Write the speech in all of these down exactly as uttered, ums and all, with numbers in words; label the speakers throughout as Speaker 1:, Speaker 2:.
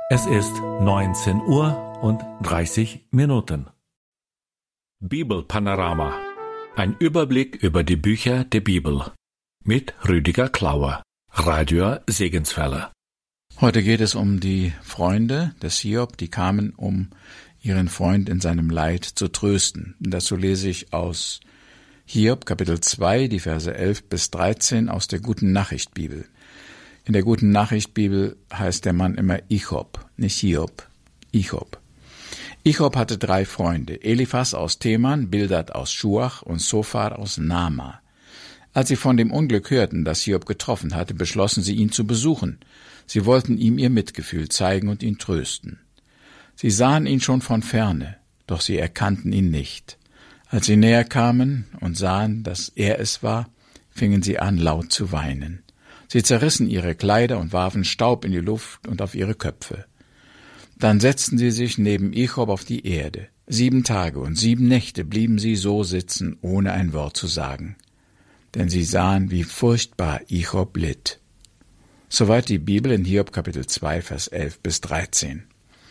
Speaker 1: Es ist neunzehn Uhr und dreißig Minuten. Bibelpanorama. Ein Überblick über die Bücher der Bibel. Mit Rüdiger Klauer, Radio Segenswelle.
Speaker 2: Heute geht es um die Freunde des Hiob, die kamen, um ihren Freund in seinem Leid zu trösten. Und dazu lese ich aus Hiob, Kapitel zwei, die Verse elf bis dreizehn aus der Guten Nachricht Bibel. In der Guten Nachricht Bibel heißt der Mann immer Ichob, nicht Hiob, Ichob. Ichob hatte drei Freunde, Eliphas aus Teman, Bildad aus Schuach und Sophar aus Nama. Als sie von dem Unglück hörten, das Hiob getroffen hatte, beschlossen sie, ihn zu besuchen. Sie wollten ihm ihr Mitgefühl zeigen und ihn trösten. Sie sahen ihn schon von ferne, doch sie erkannten ihn nicht. Als sie näher kamen und sahen, dass er es war, fingen sie an, laut zu weinen. Sie zerrissen ihre Kleider und warfen Staub in die Luft und auf ihre Köpfe. Dann setzten sie sich neben Ichob auf die Erde. Sieben Tage und sieben Nächte blieben sie so sitzen, ohne ein Wort zu sagen. Denn sie sahen, wie furchtbar Ichob litt. Soweit die Bibel in Hiob Kapitel zwei, Vers elf bis dreizehn.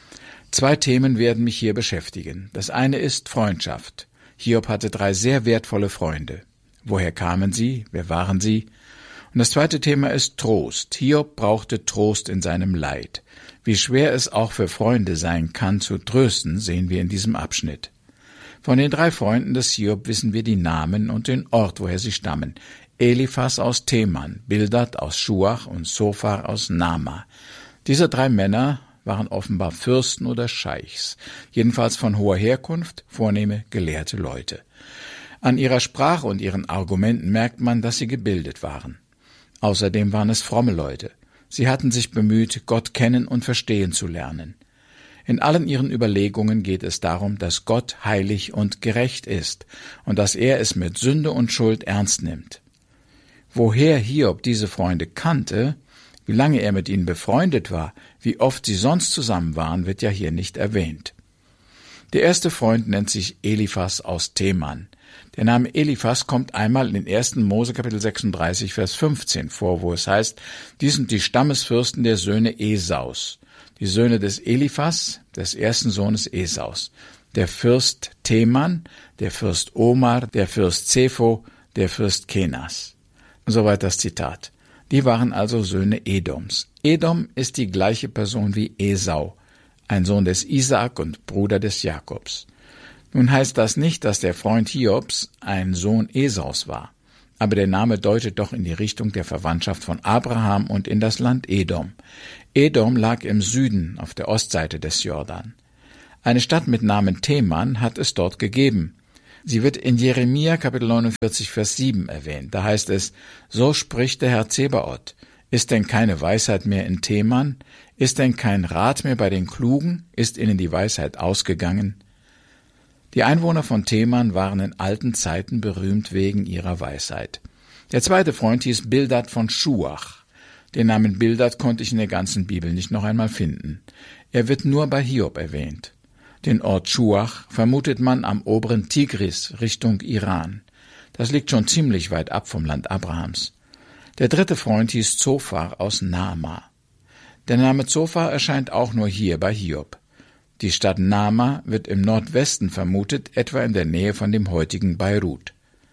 Speaker 2: Zwei Themen werden mich hier beschäftigen. Das eine ist Freundschaft. Hiob hatte drei sehr wertvolle Freunde. Woher kamen sie? Wer waren sie? Und das zweite Thema ist Trost. Hiob brauchte Trost in seinem Leid. Wie schwer es auch für Freunde sein kann, zu trösten, sehen wir in diesem Abschnitt. Von den drei Freunden des Hiob wissen wir die Namen und den Ort, woher sie stammen. Eliphas aus Teman, Bildad aus Schuach und Sophar aus Nama. Diese drei Männer waren offenbar Fürsten oder Scheichs, jedenfalls von hoher Herkunft, vornehme, gelehrte Leute. An ihrer Sprache und ihren Argumenten merkt man, dass sie gebildet waren. Außerdem waren es fromme Leute. Sie hatten sich bemüht, Gott kennen und verstehen zu lernen. In allen ihren Überlegungen geht es darum, dass Gott heilig und gerecht ist und dass er es mit Sünde und Schuld ernst nimmt. Woher Hiob diese Freunde kannte, wie lange er mit ihnen befreundet war, wie oft sie sonst zusammen waren, wird ja hier nicht erwähnt. Der erste Freund nennt sich Eliphas aus Teman. Der Name Eliphas kommt einmal in ersten Mose Kapitel sechsunddreißig, Vers fünfzehn vor, wo es heißt, dies sind die Stammesfürsten der Söhne Esaus, die Söhne des Eliphas, des ersten Sohnes Esaus, der Fürst Teman, der Fürst Omar, der Fürst Zepho, der Fürst Kenas. Soweit das Zitat. Die waren also Söhne Edoms. Edom ist die gleiche Person wie Esau, ein Sohn des Isaak und Bruder des Jakobs. Nun heißt das nicht, dass der Freund Hiobs ein Sohn Esaus war, aber der Name deutet doch in die Richtung der Verwandtschaft von Abraham und in das Land Edom. Edom lag im Süden auf der Ostseite des Jordan. Eine Stadt mit Namen Teman hat es dort gegeben. Sie wird in Jeremia Kapitel neunundvierzig, Vers sieben erwähnt. Da heißt es, so spricht der Herr Zebaoth, ist denn keine Weisheit mehr in Teman? Ist denn kein Rat mehr bei den Klugen? Ist ihnen die Weisheit ausgegangen? Die Einwohner von Teman waren in alten Zeiten berühmt wegen ihrer Weisheit. Der zweite Freund hieß Bildad von Schuach. Den Namen Bildad konnte ich in der ganzen Bibel nicht noch einmal finden. Er wird nur bei Hiob erwähnt. Den Ort Schuach vermutet man am oberen Tigris Richtung Iran. Das liegt schon ziemlich weit ab vom Land Abrahams. Der dritte Freund hieß Zophar aus Nama. Der Name Zophar erscheint auch nur hier bei Hiob. Die Stadt Nama wird im Nordwesten vermutet, etwa in der Nähe von dem heutigen Beirut.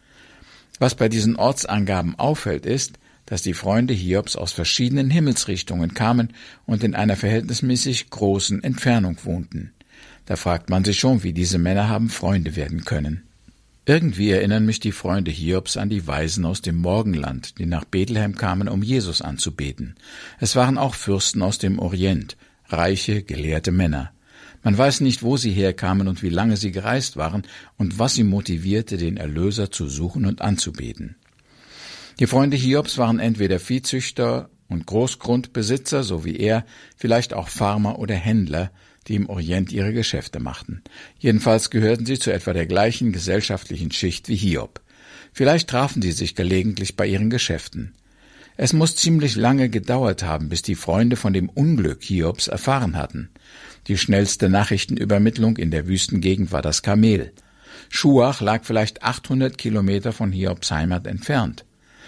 Speaker 2: Was bei diesen Ortsangaben auffällt, ist, dass die Freunde Hiobs aus verschiedenen Himmelsrichtungen kamen und in einer verhältnismäßig großen Entfernung wohnten. Da fragt man sich schon, wie diese Männer haben Freunde werden können. Irgendwie erinnern mich die Freunde Hiobs an die Weisen aus dem Morgenland, die nach Bethlehem kamen, um Jesus anzubeten. Es waren auch Fürsten aus dem Orient, reiche, gelehrte Männer. Man weiß nicht, wo sie herkamen und wie lange sie gereist waren und was sie motivierte, den Erlöser zu suchen und anzubeten. Die Freunde Hiobs waren entweder Viehzüchter und Großgrundbesitzer, so wie er, vielleicht auch Farmer oder Händler, die im Orient ihre Geschäfte machten. Jedenfalls gehörten sie zu etwa der gleichen gesellschaftlichen Schicht wie Hiob. Vielleicht trafen sie sich gelegentlich bei ihren Geschäften. Es muss ziemlich lange gedauert haben, bis die Freunde von dem Unglück Hiobs erfahren hatten. Die schnellste Nachrichtenübermittlung in der Wüstengegend war das Kamel. Schuach lag vielleicht achthundert Kilometer von Hiobs Heimat entfernt.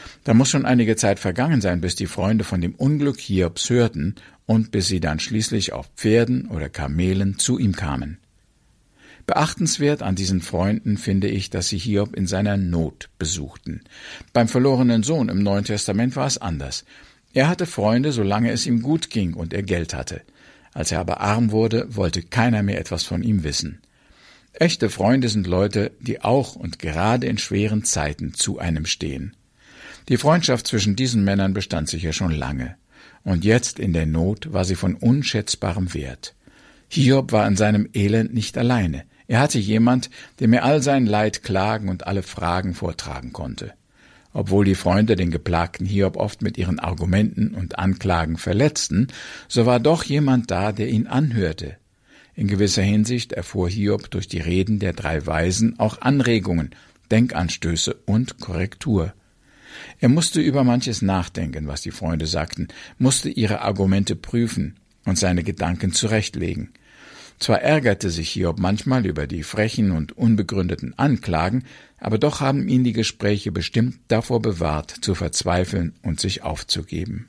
Speaker 2: Da muss schon einige Zeit vergangen sein, bis die Freunde von dem Unglück Hiobs hörten und bis sie dann schließlich auf Pferden oder Kamelen zu ihm kamen. Beachtenswert an diesen Freunden finde ich, dass sie Hiob in seiner Not besuchten. Beim verlorenen Sohn im Neuen Testament war es anders. Er hatte Freunde, solange es ihm gut ging und er Geld hatte. Als er aber arm wurde, wollte keiner mehr etwas von ihm wissen. Echte Freunde sind Leute, die auch und gerade in schweren Zeiten zu einem stehen. Die Freundschaft zwischen diesen Männern bestand sicher schon lange. Und jetzt in der Not war sie von unschätzbarem Wert. Hiob war in seinem Elend nicht alleine. Er hatte jemand, dem er all sein Leid klagen und alle Fragen vortragen konnte. Obwohl die Freunde den geplagten Hiob oft mit ihren Argumenten und Anklagen verletzten, so war doch jemand da, der ihn anhörte. In gewisser Hinsicht erfuhr Hiob durch die Reden der drei Weisen auch Anregungen, Denkanstöße und Korrektur. Er musste über manches nachdenken, was die Freunde sagten, musste ihre Argumente prüfen und seine Gedanken zurechtlegen. Zwar ärgerte sich Hiob manchmal über die frechen und unbegründeten Anklagen, aber doch haben ihn die Gespräche bestimmt davor bewahrt, zu verzweifeln und sich aufzugeben.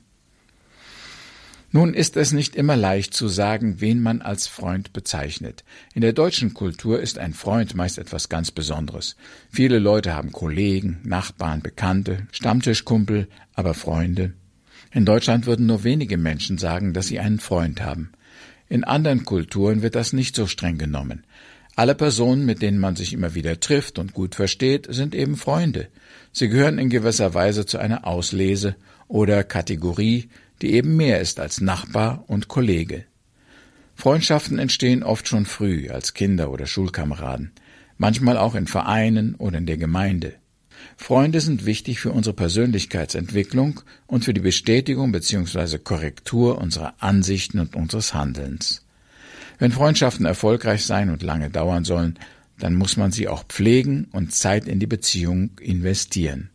Speaker 2: Nun ist es nicht immer leicht zu sagen, wen man als Freund bezeichnet. In der deutschen Kultur ist ein Freund meist etwas ganz Besonderes. Viele Leute haben Kollegen, Nachbarn, Bekannte, Stammtischkumpel, aber Freunde. In Deutschland würden nur wenige Menschen sagen, dass sie einen Freund haben. In anderen Kulturen wird das nicht so streng genommen. Alle Personen, mit denen man sich immer wieder trifft und gut versteht, sind eben Freunde. Sie gehören in gewisser Weise zu einer Auslese oder Kategorie, die eben mehr ist als Nachbar und Kollege. Freundschaften entstehen oft schon früh, als Kinder oder Schulkameraden, manchmal auch in Vereinen oder in der Gemeinde. Freunde sind wichtig für unsere Persönlichkeitsentwicklung und für die Bestätigung bzw. Korrektur unserer Ansichten und unseres Handelns. Wenn Freundschaften erfolgreich sein und lange dauern sollen, dann muss man sie auch pflegen und Zeit in die Beziehung investieren.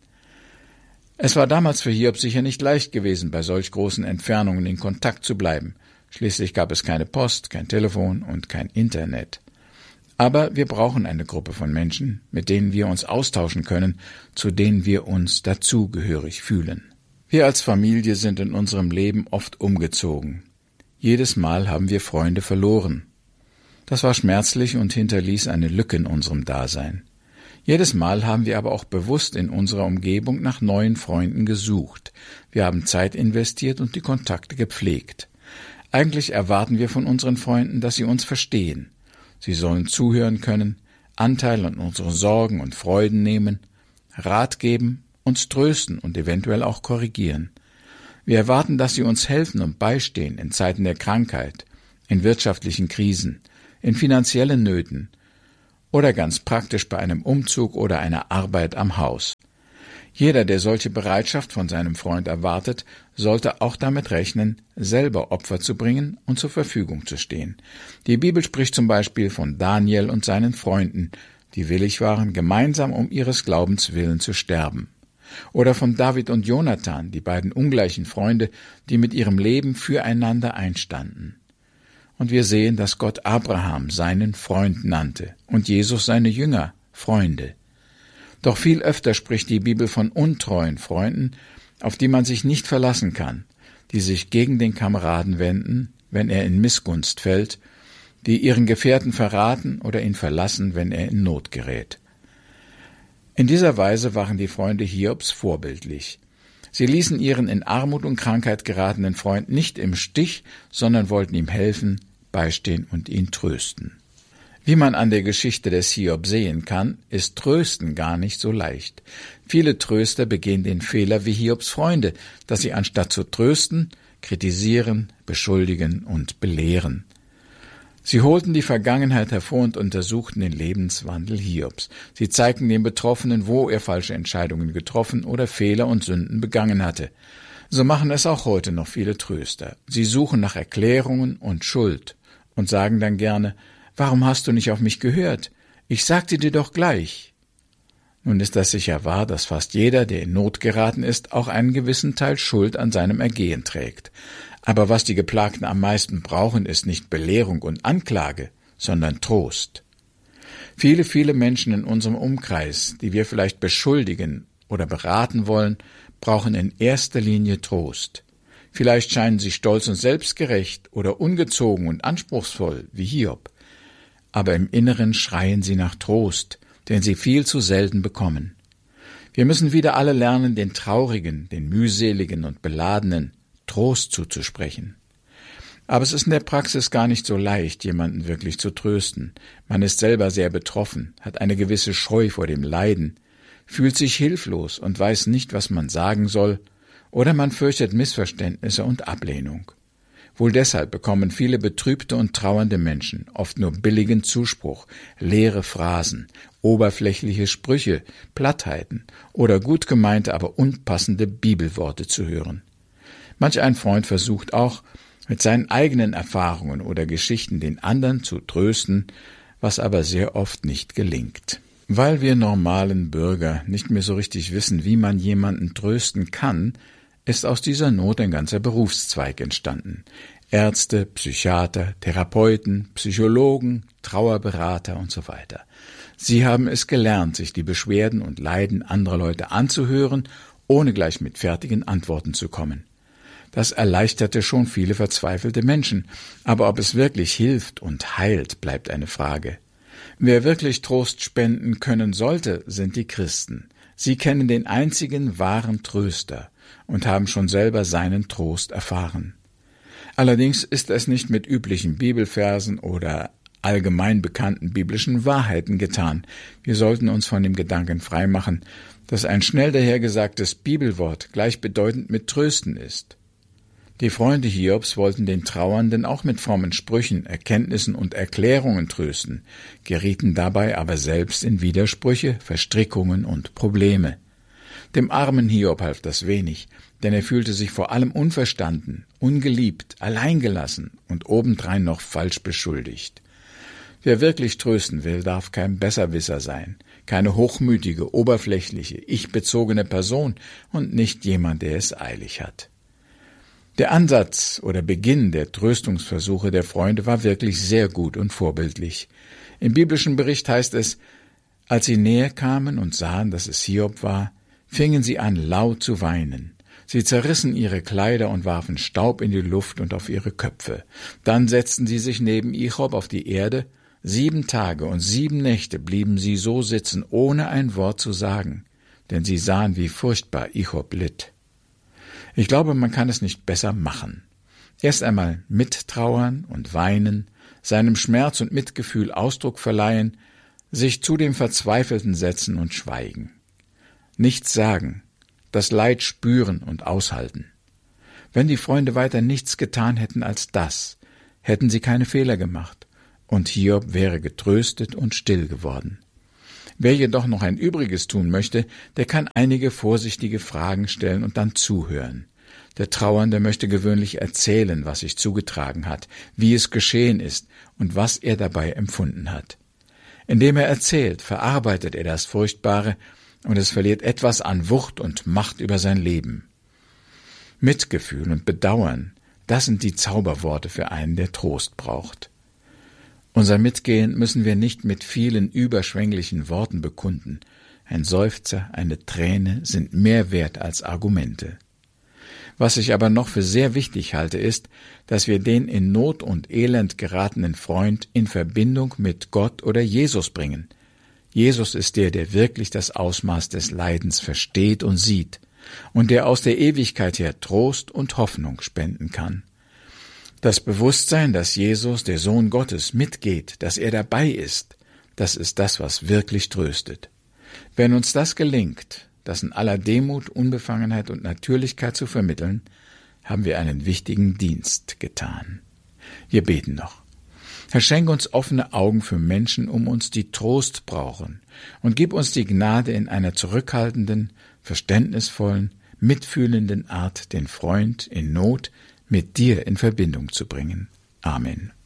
Speaker 2: Es war damals für Hiob sicher nicht leicht gewesen, bei solch großen Entfernungen in Kontakt zu bleiben. Schließlich gab es keine Post, kein Telefon und kein Internet. Aber wir brauchen eine Gruppe von Menschen, mit denen wir uns austauschen können, zu denen wir uns dazugehörig fühlen. Wir als Familie sind in unserem Leben oft umgezogen. Jedes Mal haben wir Freunde verloren. Das war schmerzlich und hinterließ eine Lücke in unserem Dasein. Jedes Mal haben wir aber auch bewusst in unserer Umgebung nach neuen Freunden gesucht. Wir haben Zeit investiert und die Kontakte gepflegt. Eigentlich erwarten wir von unseren Freunden, dass sie uns verstehen. Sie sollen zuhören können, Anteil an unseren Sorgen und Freuden nehmen, Rat geben, uns trösten und eventuell auch korrigieren. Wir erwarten, dass sie uns helfen und beistehen in Zeiten der Krankheit, in wirtschaftlichen Krisen, in finanziellen Nöten oder ganz praktisch bei einem Umzug oder einer Arbeit am Haus. Jeder, der solche Bereitschaft von seinem Freund erwartet, sollte auch damit rechnen, selber Opfer zu bringen und zur Verfügung zu stehen. Die Bibel spricht zum Beispiel von Daniel und seinen Freunden, die willig waren, gemeinsam um ihres Glaubens willen zu sterben. Oder von David und Jonathan, die beiden ungleichen Freunde, die mit ihrem Leben füreinander einstanden. Und wir sehen, dass Gott Abraham seinen Freund nannte und Jesus seine Jünger Freunde. Doch viel öfter spricht die Bibel von untreuen Freunden, auf die man sich nicht verlassen kann, die sich gegen den Kameraden wenden, wenn er in Missgunst fällt, die ihren Gefährten verraten oder ihn verlassen, wenn er in Not gerät. In dieser Weise waren die Freunde Hiobs vorbildlich. Sie ließen ihren in Armut und Krankheit geratenen Freund nicht im Stich, sondern wollten ihm helfen, beistehen und ihn trösten. Wie man an der Geschichte des Hiob sehen kann, ist Trösten gar nicht so leicht. Viele Tröster begehen den Fehler wie Hiobs Freunde, dass sie anstatt zu trösten, kritisieren, beschuldigen und belehren. Sie holten die Vergangenheit hervor und untersuchten den Lebenswandel Hiobs. Sie zeigten dem Betroffenen, wo er falsche Entscheidungen getroffen oder Fehler und Sünden begangen hatte. So machen es auch heute noch viele Tröster. Sie suchen nach Erklärungen und Schuld und sagen dann gerne: »Warum hast du nicht auf mich gehört? Ich sagte dir doch gleich.« Nun ist das sicher wahr, dass fast jeder, der in Not geraten ist, auch einen gewissen Teil Schuld an seinem Ergehen trägt. Aber was die Geplagten am meisten brauchen, ist nicht Belehrung und Anklage, sondern Trost. Viele, viele Menschen in unserem Umkreis, die wir vielleicht beschuldigen oder beraten wollen, brauchen in erster Linie Trost. Vielleicht scheinen sie stolz und selbstgerecht oder ungezogen und anspruchsvoll wie Hiob, aber im Inneren schreien sie nach Trost, den sie viel zu selten bekommen. Wir müssen wieder alle lernen, den Traurigen, den Mühseligen und Beladenen Trost zuzusprechen. Aber es ist in der Praxis gar nicht so leicht, jemanden wirklich zu trösten. Man ist selber sehr betroffen, hat eine gewisse Scheu vor dem Leiden, fühlt sich hilflos und weiß nicht, was man sagen soll, oder man fürchtet Missverständnisse und Ablehnung. Wohl deshalb bekommen viele betrübte und trauernde Menschen oft nur billigen Zuspruch, leere Phrasen, oberflächliche Sprüche, Plattheiten oder gut gemeinte, aber unpassende Bibelworte zu hören. Manch ein Freund versucht auch, mit seinen eigenen Erfahrungen oder Geschichten den anderen zu trösten, was aber sehr oft nicht gelingt. Weil wir normalen Bürger nicht mehr so richtig wissen, wie man jemanden trösten kann, ist aus dieser Not ein ganzer Berufszweig entstanden. Ärzte, Psychiater, Therapeuten, Psychologen, Trauerberater und so weiter. Sie haben es gelernt, sich die Beschwerden und Leiden anderer Leute anzuhören, ohne gleich mit fertigen Antworten zu kommen. Das erleichterte schon viele verzweifelte Menschen, aber ob es wirklich hilft und heilt, bleibt eine Frage. Wer wirklich Trost spenden können sollte, sind die Christen. Sie kennen den einzigen wahren Tröster und haben schon selber seinen Trost erfahren. Allerdings ist es nicht mit üblichen Bibelversen oder allgemein bekannten biblischen Wahrheiten getan. Wir sollten uns von dem Gedanken freimachen, dass ein schnell dahergesagtes Bibelwort gleichbedeutend mit Trösten ist. Die Freunde Hiobs wollten den Trauernden auch mit frommen Sprüchen, Erkenntnissen und Erklärungen trösten, gerieten dabei aber selbst in Widersprüche, Verstrickungen und Probleme. Dem armen Hiob half das wenig, denn er fühlte sich vor allem unverstanden, ungeliebt, alleingelassen und obendrein noch falsch beschuldigt. Wer wirklich trösten will, darf kein Besserwisser sein, keine hochmütige, oberflächliche, ich-bezogene Person und nicht jemand, der es eilig hat. Der Ansatz oder Beginn der Tröstungsversuche der Freunde war wirklich sehr gut und vorbildlich. Im biblischen Bericht heißt es, als sie näher kamen und sahen, dass es Hiob war, fingen sie an, laut zu weinen. Sie zerrissen ihre Kleider und warfen Staub in die Luft und auf ihre Köpfe. Dann setzten sie sich neben Hiob auf die Erde. Sieben Tage und sieben Nächte blieben sie so sitzen, ohne ein Wort zu sagen, denn sie sahen, wie furchtbar Hiob litt. Ich glaube, man kann es nicht besser machen. Erst einmal mittrauern und weinen, seinem Schmerz und Mitgefühl Ausdruck verleihen, sich zu dem Verzweifelten setzen und schweigen. Nichts sagen, das Leid spüren und aushalten. Wenn die Freunde weiter nichts getan hätten als das, hätten sie keine Fehler gemacht, und Hiob wäre getröstet und still geworden. Wer jedoch noch ein Übriges tun möchte, der kann einige vorsichtige Fragen stellen und dann zuhören. Der Trauernde möchte gewöhnlich erzählen, was sich zugetragen hat, wie es geschehen ist und was er dabei empfunden hat. Indem er erzählt, verarbeitet er das Furchtbare und es verliert etwas an Wucht und Macht über sein Leben. Mitgefühl und Bedauern, das sind die Zauberworte für einen, der Trost braucht. Unser Mitgehen müssen wir nicht mit vielen überschwänglichen Worten bekunden. Ein Seufzer, eine Träne sind mehr wert als Argumente. Was ich aber noch für sehr wichtig halte, ist, dass wir den in Not und Elend geratenen Freund in Verbindung mit Gott oder Jesus bringen. Jesus ist der, der wirklich das Ausmaß des Leidens versteht und sieht und der aus der Ewigkeit her Trost und Hoffnung spenden kann. Das Bewusstsein, dass Jesus, der Sohn Gottes, mitgeht, dass er dabei ist, das ist das, was wirklich tröstet. Wenn uns das gelingt, das in aller Demut, Unbefangenheit und Natürlichkeit zu vermitteln, haben wir einen wichtigen Dienst getan. Wir beten noch. Herr, schenk uns offene Augen für Menschen um uns, die Trost brauchen, und gib uns die Gnade, in einer zurückhaltenden, verständnisvollen, mitfühlenden Art den Freund in Not mit dir in Verbindung zu bringen. Amen.